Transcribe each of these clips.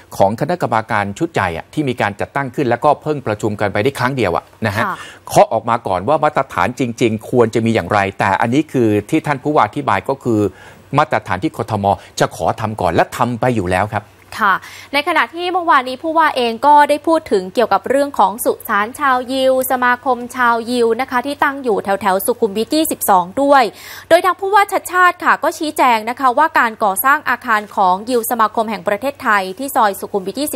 ของคณะกรรมการชุดใหญ่ที่มีการจัดตั้งขึ้นแล้วก็เพิ่งประชุมกันไปได้ครั้งเดียวนะฮะเคาะออกมาก่อนว่ามาตรฐานจริงๆควรจะมีอย่างไรแต่อันนี้คือที่ท่านผู้ว่าอธิบายก็คือมาตรฐานที่กทมจะขอทำก่อนและทำไปอยู่แล้วครับค่ะในขณะที่เมื่อวานนี้ผู้ว่าเองก็ได้พูดถึงเกี่ยวกับเรื่องของสุสานชาวยิวสมาคมชาวยิวนะคะที่ตั้งอยู่แถวสุขุมวิท22ด้วยโดยทางผู้ว่าชัชชาติค่ะก็ชี้แจงนะคะว่าการก่อสร้างอาคารของยิวสมาคมแห่งประเทศไทยที่ซอยสุขุมวิท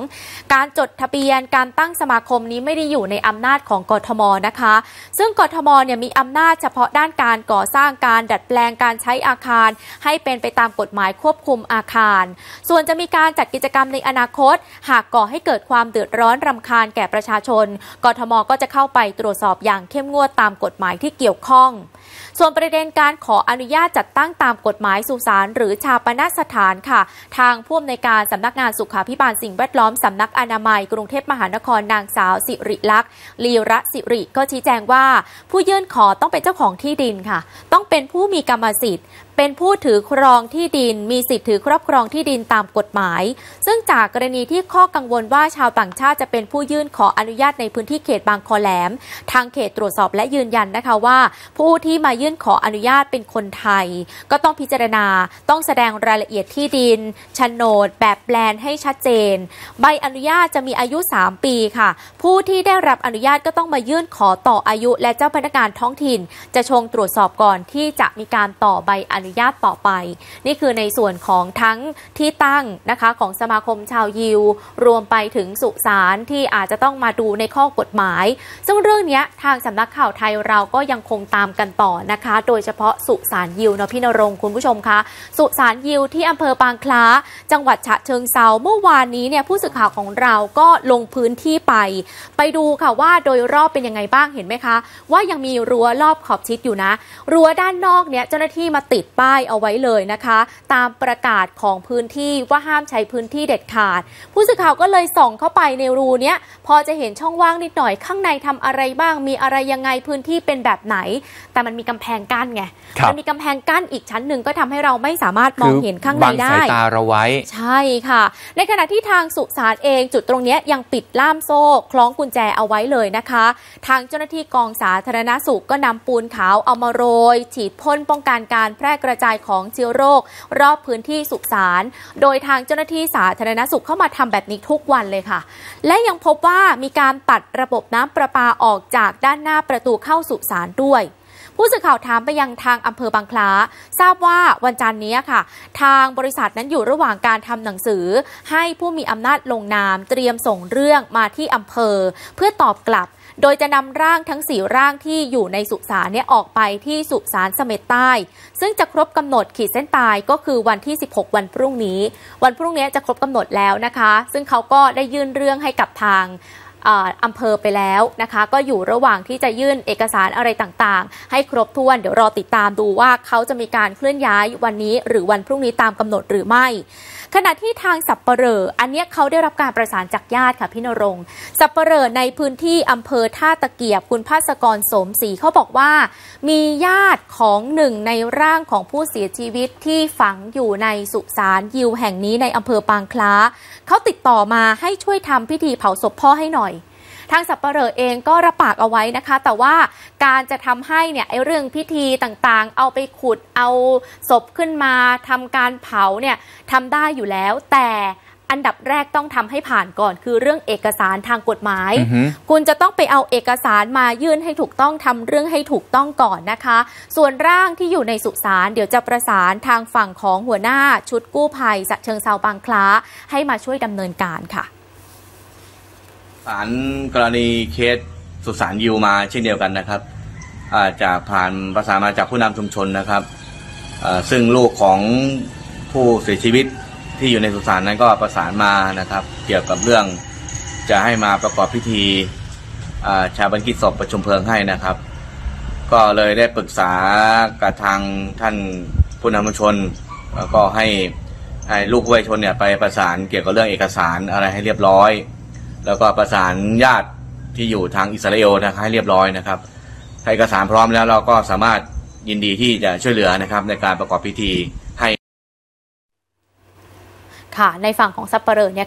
22การจดทะเบียนการตั้งสมาคมนี้ไม่ได้อยู่ในอำนาจของกทมนะคะซึ่งกทมเนี่ยมีอำนาจเฉพาะด้านการก่อสร้างการดัดแปลงการใช้อาคารให้เป็นไปตามกฎหมายควบคุมอาคารส่วนจะมีการจัดกิจกรรมในอนาคตหากก่อให้เกิดความเดือดร้อนรำคาญแก่ประชาชนกทมก็จะเข้าไปตรวจสอบอย่างเข้มงวดตามกฎหมายที่เกี่ยวข้องส่วนประเด็นการขออนุญาตจัดตั้งตามกฎหมายสุสานหรือชาปนสถานค่ะทางผู้อำนวยการสำนักงานสุขาภิบาลสิ่งแวดล้อมสำนักอนามัยกรุงเทพมหานครนางสาวสิริลักษณ์ลีระสิริก็ชี้แจงว่าผู้ยื่นขอต้องเป็นเจ้าของที่ดินค่ะต้องเป็นผู้มีกรรมสิทธิ์เป็นผู้ถือครองที่ดินมีสิทธิ์ถือครอบครองที่ดินตามกฎหมายซึ่งจากกรณีที่ข้อกังวลว่าชาวต่างชาติจะเป็นผู้ยื่นขออนุญาตในพื้นที่เขตบางคอแหลมทางเขตตรวจสอบและยืนยันนะคะว่าผู้ที่มายื่นขออนุญาตเป็นคนไทยก็ต้องพิจารณาต้องแสดงรายละเอียดที่ดินโฉนดแบบแปลนให้ชัดเจนใบอนุญาตจะมีอายุ3ปีค่ะผู้ที่ได้รับอนุญาตก็ต้องมายื่นขอต่ออายุและเจ้าพนักงานท้องถิ่นจะชงตรวจสอบก่อนที่จะมีการต่อใบอนุญาตต่อไปนี่คือในส่วนของทั้งที่ตั้งนะคะของสมาคมชาวยิวรวมไปถึงสุสานที่อาจจะต้องมาดูในข้อกฎหมายซึ่งเรื่องนี้ทางสำนักข่าวไทยเราก็ยังคงตามกันต่อนะคะโดยเฉพาะสุสานยิวนะพี่ณรงค์คุณผู้ชมคะสุสานยิวที่อำเภอบางคล้าจังหวัดฉะเชิงเทราเมื่อวานนี้เนี่ยผู้สื่อข่าวของเราก็ลงพื้นที่ไปดูค่ะว่าโดยรอบเป็นยังไงบ้างเห็นไหมคะว่ายังมีรั้วรอบขอบชิดอยู่นะรั้วด้านนอกเนี่ยเจ้าหน้าที่มาติดป้ายเอาไว้เลยนะคะตามประกาศของพื้นที่ว่าห้ามใช้พื้นที่เด็ดขาดผู้สื่อข่าวก็เลยส่องเข้าไปในรูเนี้ยพอจะเห็นช่องว่างนิดหน่อยข้างในทำอะไรบ้างมีอะไรยังไงพื้นที่เป็นแบบไหนแต่มันมีกำแพงกั้นไงมันมีกำแพงกั้นอีกชั้นหนึ่งก็ทำให้เราไม่สามารถมองเห็นข้างในได้บังสายตาเราไว้ใช่ค่ะในขณะที่ทางสุสานเองจุดตรงนี้ยังปิดล่ามโซ่คล้องกุญแจเอาไว้เลยนะคะทางเจ้าหน้าที่กองสาธารณสุขก็นำปูนขาวเอามาโรยฉีดพ่นป้องกันการแพร่กระจายของเชื้อโรครอบพื้นที่สุสานโดยทางเจ้าหน้าที่สาธารณสุขเข้ามาทำแบบนี้ทุกวันเลยค่ะและยังพบว่ามีการตัดระบบน้ำประปาออกจากด้านหน้าประตูเข้าสุสานด้วยผู้สื่อข่าวถามไปยังทางอำเภอบางคล้าทราบว่าวันจันทร์นี้ค่ะทางบริษัทนั้นอยู่ระหว่างการทำหนังสือให้ผู้มีอำนาจลงนามเตรียมส่งเรื่องมาที่อำเภอเพื่อตอบกลับโดยจะนำร่างทั้ง4ร่างที่อยู่ในสุสานออกไปที่สุสานเสม็ดใต้ซึ่งจะครบกำหนดขีดเส้นตายก็คือวันที่16วันพรุ่งนี้จะครบกำหนดแล้วนะคะซึ่งเขาก็ได้ยื่นเรื่องให้กับทางอำเภอไปแล้วนะคะก็อยู่ระหว่างที่จะยื่นเอกสารอะไรต่างๆให้ครบถ้วนเดี๋ยวรอติดตามดูว่าเขาจะมีการเคลื่อนย้ายวันนี้หรือวันพรุ่งนี้ตามกำหนดหรือไม่ขณะที่ทางสับปะเหร่ออันนี้เขาได้รับการประสานจากญาติค่ะพี่ณรงค์สับปะเหร่อในพื้นที่อำเภอท่าตะเกียบคุณภาสกรสมศรีเขาบอกว่ามีญาติของหนึ่งในร่างของผู้เสียชีวิตที่ฝังอยู่ในสุสานยิวแห่งนี้ในอำเภอบางคล้าเขาติดต่อมาให้ช่วยทำพิธีเผาศพพ่อให้หน่อยทางสับปะเหร่อเองก็รับปากเอาไว้นะคะแต่ว่าการจะทำให้เนี่ยเรื่องพิธีต่างๆเอาไปขุดเอาศพขึ้นมาทำการเผาเนี่ยทำได้อยู่แล้วแต่อันดับแรกต้องทำให้ผ่านก่อนคือเรื่องเอกสารทางกฎหมายคุณจะต้องไปเอาเอกสารมายื่นให้ถูกต้องทำเรื่องให้ถูกต้องก่อนนะคะส่วนร่างที่อยู่ในสุสานเดี๋ยวจะประสานทางฝั่งของหัวหน้าชุดกู้ภัยฉะเชิงเทราบางคล้าให้มาช่วยดำเนินการค่ะศาลกรณีเคสสุสานยิวมาเช่นเดียวกันนะครับจากผ่านประสานมาจากผู้นำชุมชนนะครับซึ่งลูกของผู้เสียชีวิตที่อยู่ในสุสานนั้นก็ประสานมานะครับเกี่ยวกับเรื่องจะให้มาประกอบพิธีชาปนกิจศพประชุมเพลิงให้นะครับก็เลยได้ปรึกษากับทางท่านผู้นำชุมชนแล้วก็ให้ลูกผู้วายชนเนี่ยไปประสานเกี่ยวกับเรื่องเอกสารอะไรให้เรียบร้อยแล้วก็ประสานญาติที่อยู่ทางอิสราเอลนะครับให้เรียบร้อยนะครับถ้าเอกสารพร้อมแล้วเราก็สามารถยินดีที่จะช่วยเหลือนะครับในการประกอบพิธีให้ค่ะในฝั่งของสับปะเหร่อเนี่ย